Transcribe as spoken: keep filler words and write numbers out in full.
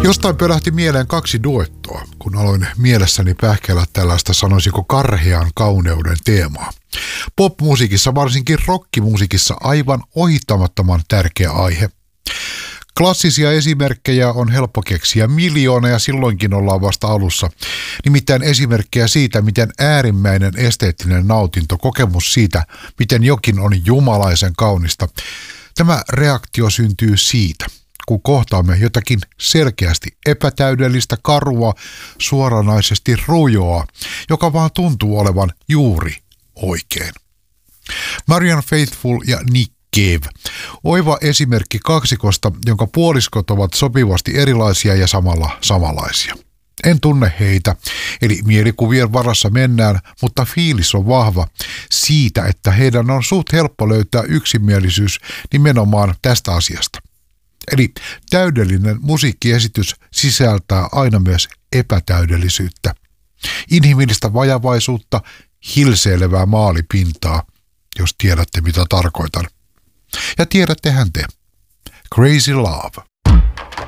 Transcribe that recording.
Jostain pölähti mieleen kaksi duettoa, kun aloin mielessäni pähkäillä tällaista, sanoisiko, karhean kauneuden teemaa. Pop-musiikissa, varsinkin rockimusiikissa, aivan ohittamattoman tärkeä aihe. Klassisia esimerkkejä on helppo keksiä miljoona ja silloinkin ollaan vasta alussa. Nimittäin esimerkkejä siitä, miten äärimmäinen esteettinen nautinto, kokemus siitä, miten jokin on jumalaisen kaunista. Tämä reaktio syntyy siitä, kun kohtaamme jotakin selkeästi epätäydellistä, karua, suoranaisesti rujoa, joka vaan tuntuu olevan juuri oikein. Marianne Faithfull ja Nick Cave. Oiva esimerkki kaksikosta, jonka puoliskot ovat sopivasti erilaisia ja samalla samanlaisia. En tunne heitä, eli mielikuvien varassa mennään, mutta fiilis on vahva siitä, että heidän on suht helppo löytää yksimielisyys nimenomaan tästä asiasta. Eli täydellinen musiikkiesitys sisältää aina myös epätäydellisyyttä, inhimillistä vajavaisuutta, hilseilevää maalipintaa, jos tiedätte mitä tarkoitan. Ja tiedättehän te. Crazy Love.